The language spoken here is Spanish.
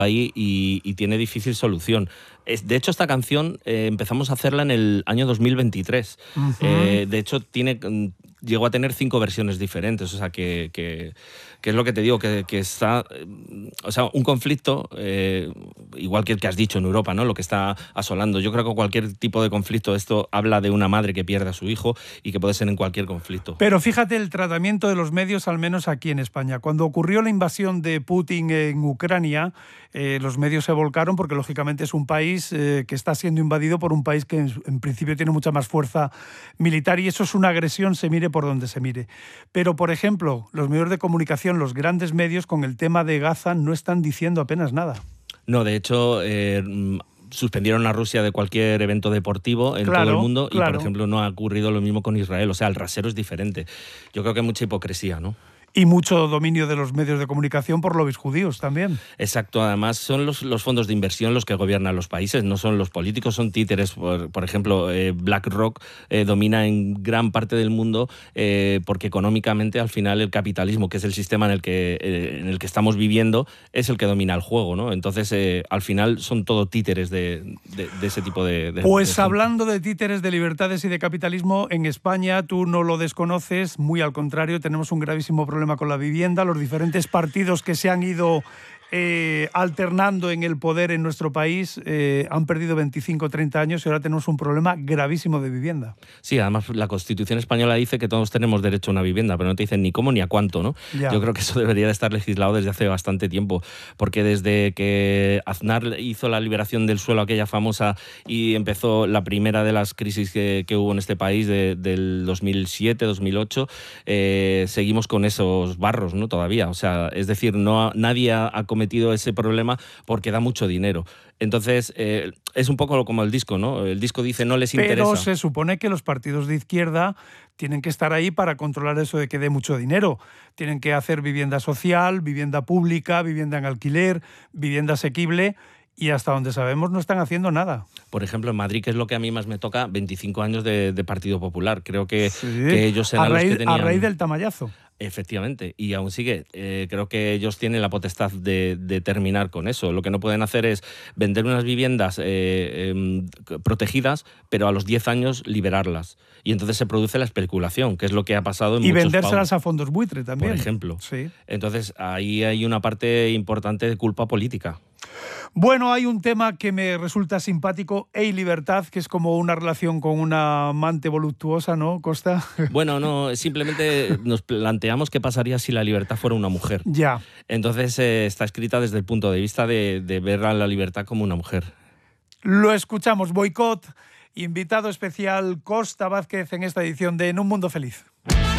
ahí y tiene difícil solución. De hecho, esta canción empezamos a hacerla en el año 2023. De hecho, llegó a tener 5 versiones diferentes, o sea, que es lo que te digo, que está, o sea, un conflicto, igual que el que has dicho en Europa, ¿no? Lo que está asolando. Yo creo que cualquier tipo de conflicto, esto habla de una madre que pierde a su hijo y que puede ser en cualquier conflicto. Pero fíjate el tratamiento de los medios, al menos aquí en España. Cuando ocurrió la invasión de Putin en Ucrania, los medios se volcaron porque, lógicamente, es un país que está siendo invadido por un país que en principio tiene mucha más fuerza militar, y eso es una agresión, se mire por donde se mire. Pero, por ejemplo, los medios de comunicación, los grandes medios, con el tema de Gaza no están diciendo apenas nada. No, de hecho, suspendieron a Rusia de cualquier evento deportivo en todo el mundo y, por ejemplo, no ha ocurrido lo mismo con Israel. O sea, el rasero es diferente. Yo creo que hay mucha hipocresía, ¿no? Y mucho dominio de los medios de comunicación por lobbies judíos también. Exacto, además son los fondos de inversión los que gobiernan los países, no son los políticos, son títeres. Por ejemplo, BlackRock domina en gran parte del mundo porque económicamente al final el capitalismo, que es el sistema en el que estamos viviendo, es el que domina el juego, ¿no? Entonces, al final son todo títeres de ese tipo de Pues hablando de títeres, de libertades y de capitalismo, en España tú no lo desconoces, muy al contrario, tenemos un gravísimo problema con la vivienda. Los diferentes partidos que se han ido alternando en el poder en nuestro país han perdido 25 o 30 años y ahora tenemos un problema gravísimo de vivienda. Sí, además la Constitución española dice que todos tenemos derecho a una vivienda, pero no te dicen ni cómo ni a cuánto, ¿no? Ya. Yo creo que eso debería de estar legislado desde hace bastante tiempo, porque desde que Aznar hizo la liberación del suelo, aquella famosa, y empezó la primera de las crisis que hubo en este país del 2007, 2008, seguimos con esos barros, ¿no? Todavía, o sea, es decir, nadie ha cometido ese problema porque da mucho dinero. Entonces, es un poco como el disco, ¿no? El disco dice no les interesa. Pero se supone que los partidos de izquierda tienen que estar ahí para controlar eso de que dé mucho dinero. Tienen que hacer vivienda social, vivienda pública, vivienda en alquiler, vivienda asequible, y hasta donde sabemos no están haciendo nada. Por ejemplo, en Madrid, que es lo que a mí más me toca, 25 años de Partido Popular. Creo que ellos eran los que tenían... A raíz del tamallazo. Efectivamente, y aún sigue. Creo que ellos tienen la potestad de terminar con eso. Lo que no pueden hacer es vender unas viviendas protegidas, pero a los 10 años liberarlas. Y entonces se produce la especulación, que es lo que ha pasado en muchos países. Y vendérselas a fondos buitre también. Por ejemplo. Sí. Entonces ahí hay una parte importante de culpa política. Bueno, hay un tema que me resulta simpático, Hey Libertad, que es como una relación con una amante voluptuosa, ¿no, Costa? Bueno, no, simplemente nos planteamos qué pasaría si la libertad fuera una mujer. Ya. Entonces está escrita desde el punto de vista de ver a la libertad como una mujer. Lo escuchamos, Boicot, invitado especial Costa Vázquez en esta edición de En un Mundo Feliz.